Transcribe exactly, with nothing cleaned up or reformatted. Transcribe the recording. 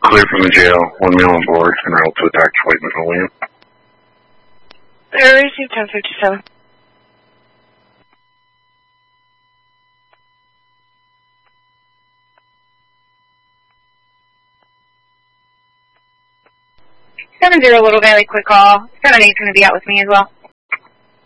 Clear from the jail. One male on board and route to attack White Magnolia. Air receive ten fifty-seven. Seven zero Little Valley, quick call. Seven eight's going to be out with me as well.